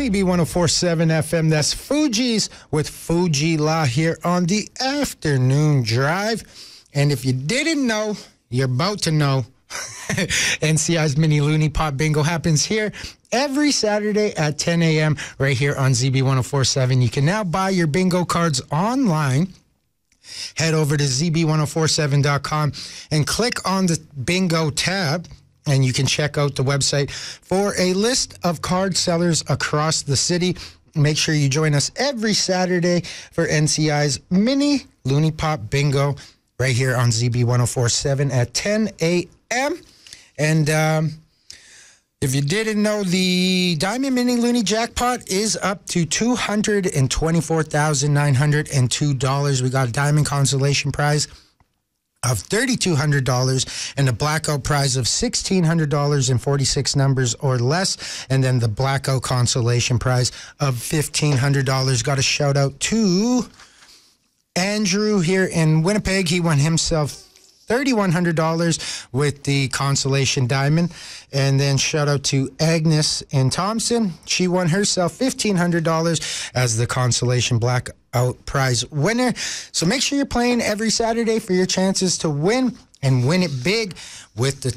ZB1047 FM. That's Fuji's with Fuji La here on the afternoon drive. And if you didn't know, you're about to know. NCI's Mini Looney Pop Bingo happens here every Saturday at 10 a.m. right here on ZB1047. You can now buy your bingo cards online. Head over to ZB1047.com and click on the bingo tab, and you can check out the website for a list of card sellers across the city. Make sure you join us every Saturday for NCI's Mini Looney Pop Bingo right here on ZB1047 at 10 a.m. And if you didn't know, the Diamond Mini Looney Jackpot is up to $224,902. We got a Diamond Consolation Prize of $3,200 and a Blackout Prize of $1,600 in 46 numbers or less. And then the Blackout Consolation Prize of $1,500. Got a shout out to Andrew here in Winnipeg. He won himself $3,100 with the Consolation Diamond. And then shout out to Agnes in Thompson. She won herself $1,500 as the Consolation Blackout Prize winner. So make sure you're playing every Saturday for your chances to win and win it big with the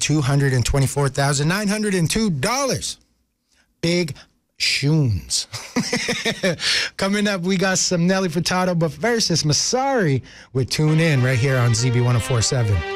$224,902. Big shoons. Coming up, we got some Nelly Furtado, but first it's Masari with Tune In right here on ZB1047.